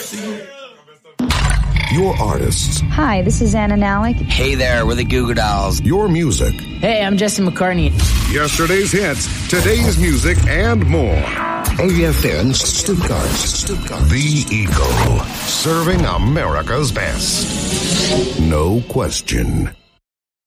Your artists. Hi, this is Anna Nalick. Hey there, we're the Goo Goo Dolls. Your music. Hey, I'm Justin McCartney. Yesterday's hits, today's music, and more. AFN Stuttgart. The Eagle. Serving America's best. No question.